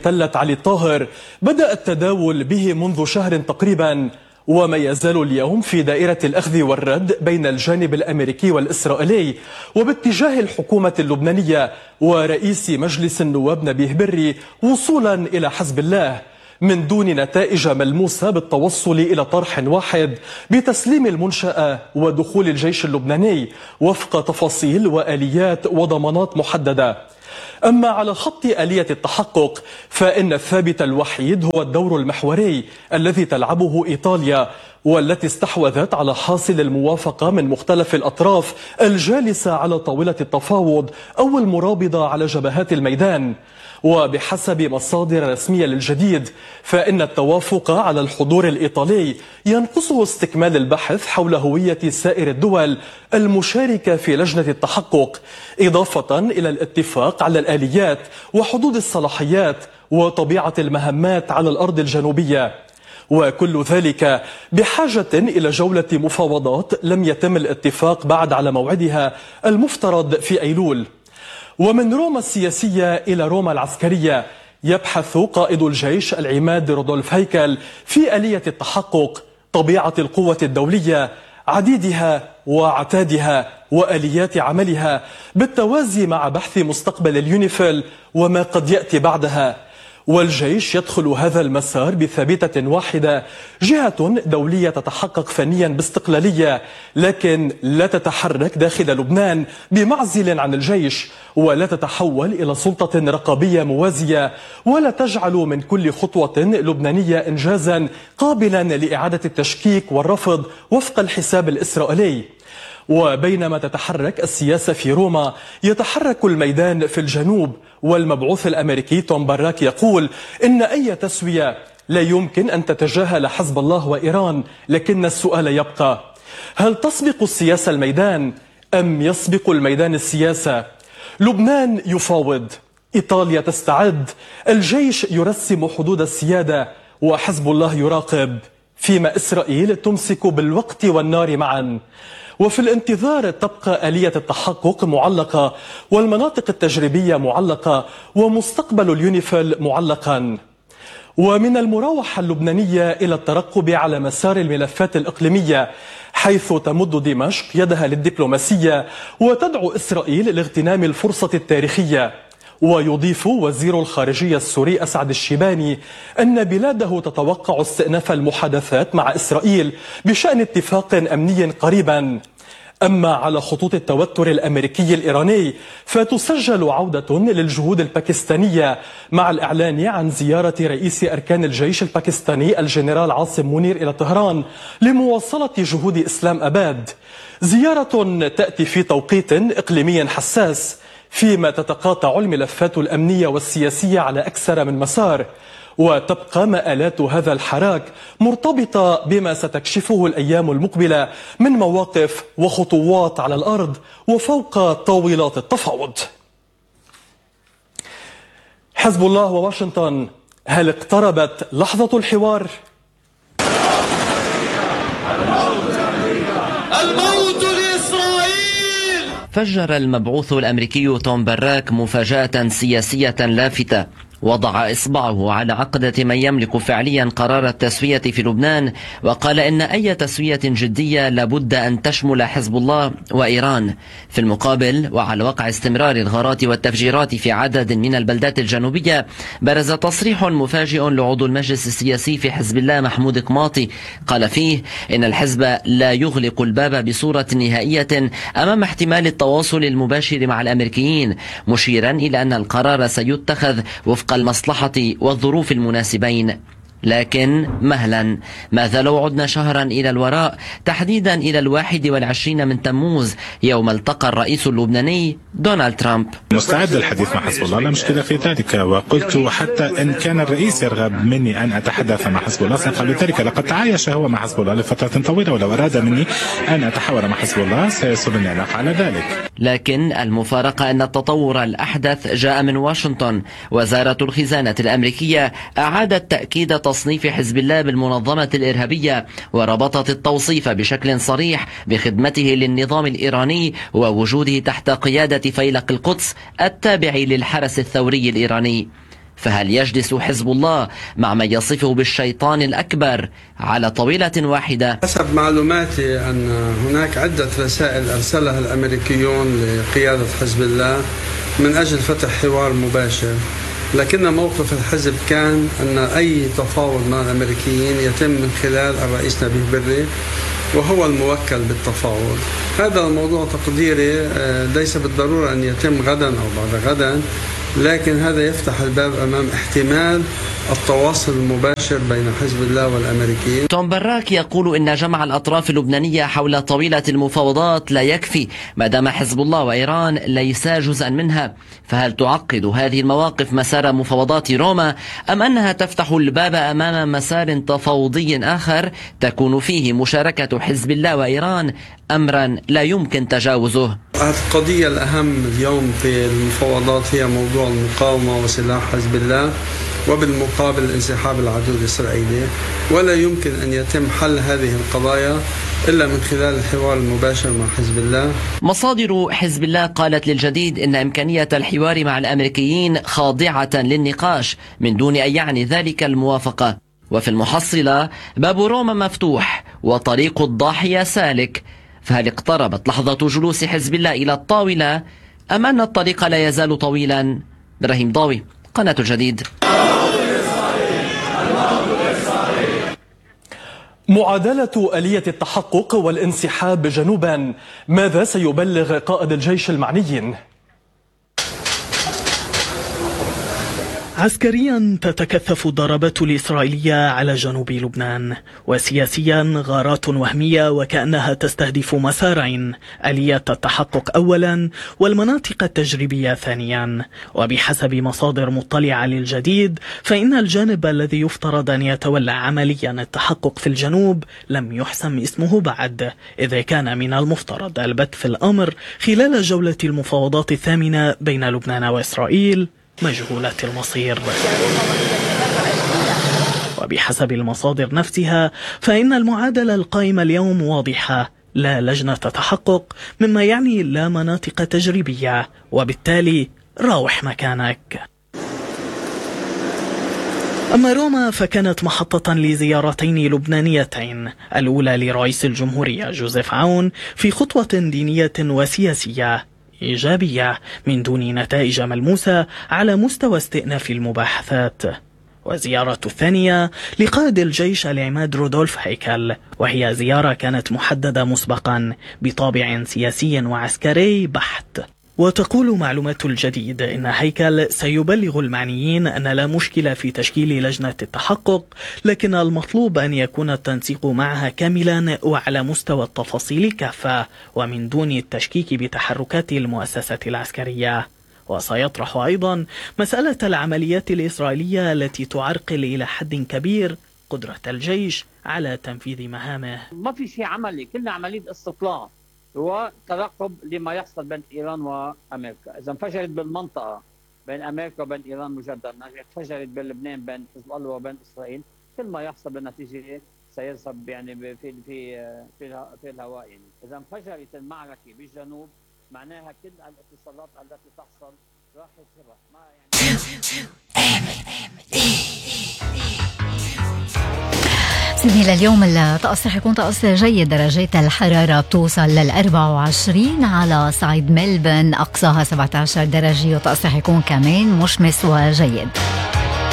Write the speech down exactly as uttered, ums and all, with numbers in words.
تلة علي الطاهر بدأ التداول به منذ شهر تقريبا، وما يزال اليوم في دائرة الأخذ والرد بين الجانب الأمريكي والإسرائيلي وباتجاه الحكومة اللبنانية ورئيس مجلس النواب نبيه بري وصولا إلى حزب الله، من دون نتائج ملموسة بالتوصل إلى طرح واحد بتسليم المنشأة ودخول الجيش اللبناني وفق تفاصيل وآليات وضمانات محددة. أما على خط آلية التحقق فإن الثابت الوحيد هو الدور المحوري الذي تلعبه إيطاليا، والتي استحوذت على حاصل الموافقة من مختلف الأطراف الجالسة على طاولة التفاوض أو المرابضة على جبهات الميدان. وبحسب مصادر رسمية للجديد فإن التوافق على الحضور الإيطالي ينقصه استكمال البحث حول هوية سائر الدول المشاركة في لجنة التحقق، إضافة إلى الاتفاق على الآليات وحدود الصلاحيات وطبيعة المهمات على الأرض الجنوبية، وكل ذلك بحاجة إلى جولة مفاوضات لم يتم الاتفاق بعد على موعدها المفترض في أيلول. ومن روما السياسية إلى روما العسكرية يبحث قائد الجيش العماد رودولف هيكل في آلية التحقق، طبيعة القوة الدولية، عديدها وعتادها وآليات عملها، بالتوازي مع بحث مستقبل اليونيفيل وما قد يأتي بعدها. والجيش يدخل هذا المسار بثابتة واحدة: جهة دولية تتحقق فنيا باستقلالية، لكن لا تتحرك داخل لبنان بمعزل عن الجيش، ولا تتحول إلى سلطة رقابية موازية، ولا تجعل من كل خطوة لبنانية إنجازا قابلا لإعادة التشكيك والرفض وفق الحساب الإسرائيلي. وبينما تتحرك السياسة في روما يتحرك الميدان في الجنوب، والمبعوث الأمريكي توم باراك يقول إن أي تسوية لا يمكن أن تتجاهل حزب الله وإيران، لكن السؤال يبقى: هل تسبق السياسة الميدان أم يسبق الميدان السياسة؟ لبنان يفاوض، إيطاليا تستعد، الجيش يرسم حدود السيادة، وحزب الله يراقب، فيما إسرائيل تمسك بالوقت والنار معا. وفي الانتظار تبقى آلية التحقق معلقة، والمناطق التجريبية معلقة، ومستقبل اليونيفيل معلقا. ومن المراوحة اللبنانية إلى الترقب على مسار الملفات الإقليمية، حيث تمد دمشق يدها للدبلوماسية وتدعو إسرائيل لاغتنام الفرصة التاريخية. ويضيف وزير الخارجية السوري أسعد الشيباني أن بلاده تتوقع استئناف المحادثات مع إسرائيل بشأن اتفاق أمني قريبا. أما على خطوط التوتر الأمريكي الإيراني فتسجل عودة للجهود الباكستانية مع الإعلان عن زيارة رئيس أركان الجيش الباكستاني الجنرال عاصم منير إلى طهران لمواصلة جهود إسلام أباد، زيارة تأتي في توقيت إقليمي حساس فيما تتقاطع الملفات الأمنية والسياسية على أكثر من مسار. وتبقى مآلات هذا الحراك مرتبطة بما ستكشفه الأيام المقبلة من مواقف وخطوات على الأرض وفوق طاولات التفاوض. حزب الله وواشنطن، هل اقتربت لحظة الحوار؟ الموت لإسرائيل! فجر المبعوث الأمريكي توم باراك مفاجأة سياسية لافتة، وضع إصبعه على عقدة من يملك فعليا قرار التسوية في لبنان، وقال إن أي تسوية جدية لابد أن تشمل حزب الله وإيران. في المقابل، وعلى وقع استمرار الغارات والتفجيرات في عدد من البلدات الجنوبية، برز تصريح مفاجئ لعضو المجلس السياسي في حزب الله محمود قماطي، قال فيه إن الحزب لا يغلق الباب بصورة نهائية أمام احتمال التواصل المباشر مع الأمريكيين، مشيرا إلى أن القرار سيتخذ وفق المصلحة والظروف المناسبين. لكن مهلا، ماذا لو عدنا شهرا إلى الوراء، تحديدا إلى الواحد والعشرين من تموز، يوم التقى الرئيس اللبناني دونالد ترامب؟ مستعد للحديث مع حزب الله، لا مشكلة في ذلك، وقلت حتى إن كان الرئيس يرغب مني أن أتحدث مع حزب الله سنفعل ذلك. لقد تعايش هو مع حزب الله لفترة طويلة، ولو أراد مني أن أتحاور مع حزب الله سيسرني أن أفعل ذلك. لكن المفارقة أن التطور الأحدث جاء من واشنطن. وزارة الخزانة الأمريكية أعادت تأكيد تصنيف حزب الله بالمنظمة الإرهابية، وربطت التوصيف بشكل صريح بخدمته للنظام الإيراني ووجوده تحت قيادة فيلق القدس التابع للحرس الثوري الإيراني. فهل يجلس حزب الله مع من يصفه بالشيطان الأكبر على طاولة واحدة؟ حسب معلوماتي أن هناك عدة رسائل أرسلها الأمريكيون لقيادة حزب الله من أجل فتح حوار مباشر، لكن موقف الحزب كان أن أي تفاوض مع الأمريكيين يتم من خلال الرئيس نبيه بري وهو الموكل بالتفاوض. هذا الموضوع تقديري ليس بالضرورة أن يتم غدا أو بعد غدا، لكن هذا يفتح الباب أمام احتمال التواصل المباشر بين حزب الله والأمريكيين. توم براك يقول إن جمع الأطراف اللبنانية حول طاولة المفاوضات لا يكفي ما دام حزب الله وإيران ليس جزءا منها، فهل تعقد هذه المواقف مسار مفاوضات روما أم أنها تفتح الباب أمام مسار تفاوضي آخر تكون فيه مشاركة حزب الله وإيران أمرا لا يمكن تجاوزه؟ القضية الأهم اليوم في المفاوضات هي موضوع المقاومة وسلاح حزب الله، وبالمقابل انسحاب العدو الإسرائيلي، ولا يمكن أن يتم حل هذه القضايا إلا من خلال الحوار المباشر مع حزب الله. مصادر حزب الله قالت للجديد إن إمكانية الحوار مع الأمريكيين خاضعة للنقاش من دون أن يعني ذلك الموافقة، وفي المحصلة باب روما مفتوح وطريق الضاحية سالك. فهل اقتربت لحظة جلوس حزب الله إلى الطاولة أم أن الطريق لا يزال طويلا؟ إبراهيم ضاوي، قناة الجديد. معادلة آلية التحقق والانسحاب جنوبا، ماذا سيبلغ قائد الجيش المعنيين؟ عسكريا تتكثف الضربات الإسرائيلية على جنوب لبنان، وسياسيا غارات وهمية وكأنها تستهدف مسارين: آلية التحقق أولا والمناطق التجريبية ثانيا. وبحسب مصادر مطلعة للجديد فإن الجانب الذي يفترض أن يتولى عمليا التحقق في الجنوب لم يحسم اسمه بعد، إذا كان من المفترض البت في الأمر خلال جولة المفاوضات الثامنة بين لبنان وإسرائيل مجهولة المصير. وبحسب المصادر نفسها فإن المعادلة القائمة اليوم واضحة: لا لجنة تحقق، مما يعني لا مناطق تجريبية، وبالتالي راوح مكانك. أما روما فكانت محطة لزيارتين لبنانيتين، الأولى لرئيس الجمهورية جوزيف عون في خطوة دينية وسياسية إيجابية من دون نتائج ملموسة على مستوى استئناف المباحثات، وزيارة الثانية لقائد الجيش العماد رودولف هيكل، وهي زيارة كانت محددة مسبقا بطابع سياسي وعسكري بحت. وتقول معلومات الجديد إن هيكل سيبلغ المعنيين أن لا مشكلة في تشكيل لجنة التحقق، لكن المطلوب أن يكون التنسيق معها كاملا وعلى مستوى التفاصيل كافة، ومن دون التشكيك بتحركات المؤسسة العسكرية. وسيطرح أيضا مسألة العمليات الإسرائيلية التي تعرقل إلى حد كبير قدرة الجيش على تنفيذ مهامه. ما في شيء عملي، كلنا عملية استطلاع وترقب لما يحصل بين إيران وأمريكا. إذا انفجرت بالمنطقة بين أمريكا وبين إيران مجددا، انفجرت بلبنان بين حزب الله وبين إسرائيل، كل ما يحصل بالنتيجة سيذهب يعني في في في في الهواء. يعني إذا انفجرت المعركة بالجنوب معناها كل الاتصالات التي تحصل راح تنقطع. ما سيدني لليوم الطقس رح يكون طقس جيد، درجات الحرارة بتوصل لل أربعة وعشرين على صعيد ملبن، أقصاها سبعة عشر درجة، وطقس رح يكون كمان مشمس وجيد.